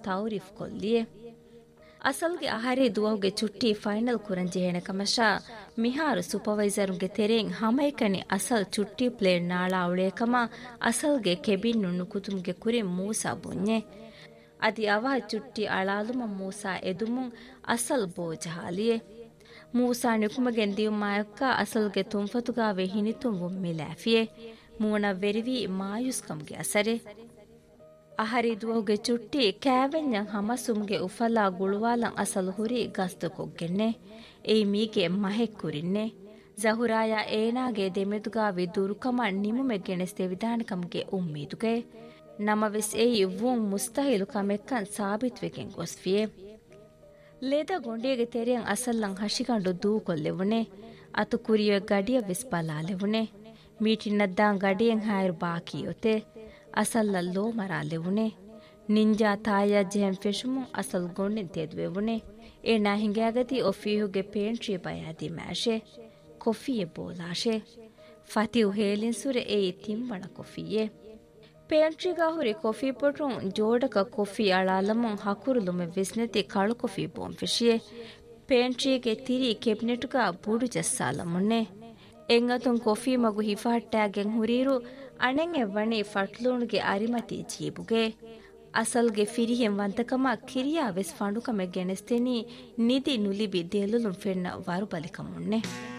ತೌರಿಫ್ ಕೊಲ್ಲಿಯೆ ಅಸಲ್ಗೆ ಅಹರೆ ದುವಹುಗೆ ಚುಟ್ಟಿ ಫೈನಲ್ ಕುರಂಜಿ ಹೆಣ ಕಮಶಾ ಮಿಹಾರು ಸೂಪರ್ವೈಸರ್ಗೆ ತೆರೆಂ ಹಮೈಕನಿ ಅಸಲ್ ಚುಟ್ಟಿ ಪ್ಲೇನ್ ನಾಳ ಅವಳೇಕಮ ಅಸಲ್ಗೆ ಕೆಬಿನ್ ನುಣ್ಣು ಕುತುಮ್ಗೆ ಕುರಿ ಮೂಸಾ ಬುಣ್ಯೆ ಅದಿ ಅವಹ ಚುಟ್ಟಿ ಅಳಾಲುಮ ಮೂಸಾ ಎದುಮುಂ ಅಸಲ್ ಬೋಜಹಾಲಿಯೆ ಮೂಸಾ ನಿಕುಮಗೆನ್ ದಿಯುಮಾಯಕ್ಕ ಅಸಲ್ಗೆ ತುಂಫತುಗಾವೆ ಹಿನಿತುಂ ವುಮ್ಮಿಲಾಫಿಯೆ ಮೂಣ ವೆರಿವಿ ಮಾಯುಸ್ಕಮ್ಗೆ ಅಸರೆ ಅಹರಿ ದುವಹುಗೆ ಚುಟ್ಟಿ ಕ್ಯಾವೆನ್ಯಂ ಹಮಸುಮ್ಗೆ ಉಫಲಾ ಗುಳುವಾಲಂ ಅಸಲು ಹುರಿ ಗಸ್ತು ಕೊಗ್ಗೆನ್ನೆ ಏಯ್ ಮೀಗೆ ಮಹೆಕ್ ಕುರಿನ್ನೆ ಜಹುರಾಯ ಏನಾಗೆ ದೆಮೆದುಗಾವಿ ದುರುಕಮ ನಿಮುಮೆ ಗೆಣೆಸ್ತೆ ವಿಧಾನಕಮ್ಗೆ ಉಮ್ಮೀದುಗೆ ನಮವೆಸ್ ಏಯ್ ವುಂ ಮುಸ್ತಹಿಲು ಕಮೆಕ್ಕನ್ ಸಾಬಿತ್ವೆಗೆನ್ ಗೊಸ್ಫಿಯೆ ಲೇದ ಗೊಂಡಿಯಗೆ ತೆರೆಯಂ ಅಸಲ್ಲಂ ಹಶಿಗಂಡು ದೂಕೊಲ್ಲೆವುನೆ ಅತು ಕುರಿಯ ಗಡಿಯ ವಿಸ್ಪಲಾಲೆವುನೆ ಮೀಟಿನದ್ದಾಂ ಗಡಿಯಂ ಹಾಯರು ಬಾಕಿಯೊತೆ ಅಸಲ್ಲ ಲೋ ಮರಾಲೆವುನೆ ನಿಂಜಾ ತಾಯ ಜೆಹಂ ಫೆಶುಮು ಅಸಲ್ ಗೊಂಡಿನ್ ತೆದುವೆವುನೆ ಏನ ಹಿಂಗಾಗತಿ ಒಫಿಹುಗೆ ಪೇಂಟ್ರಿ ಬಯಾದಿ ಮ್ಯಾಶೆ ಕೊಫಿಯೆ ಬೋಲಾಶೆ ಫತಿಹು ಹೇಲಿನ್ ಸುರೆ ಏಯ್ ತಿಂಬಣ ಕೊಫಿಯೆ ಪೇಂಟ್ರಿಗಾ ಹುರಿ ಕೊಫಿ ಪೊಟುಂ ಜೋಡಕ ಕೊಫಿ ಅಳಾಲಮುಂ ಹಕುರುಲುಮೆ ವಿಸ್ನೆತಿ ಕಳು ಕೊಫಿ ಬೋಂ ಫಿಶಿಯೆ ಪೇಂಟ್ರಿಗೆ ತಿರಿ ಕೆಬ್ನೆಟುಗಾ ಬೂಡು ಜಸ್ಸಾಲಮುನ್ನೆ ಎಂಗತುಂ ಕೊಫಿ ಮಗು ಹಿಫಾಟ್ಟಾಗೆಂ ಹುರೀರು ಅಣೆಂ ಎವ್ವಣಿ ಫಟ್ಲೂಣ್ಗೆ ಅರಿಮತಿ ಜೀಬುಗೆ ಅಸಲ್ಗೆ ಫಿರಿಹೆಂ ವಂತಕಮ ಕಿರಿಯಾ ವೆಸ್ ಫಂಡುಕಮೆ ಗೆಣೆಸ್ತೆನಿ ನಿಧಿ ನುಲಿಬಿ ದೇಲುಲುಂ ಫೆನ್ನ ವಾರು ಬಲಿಕಮುನ್ನೆ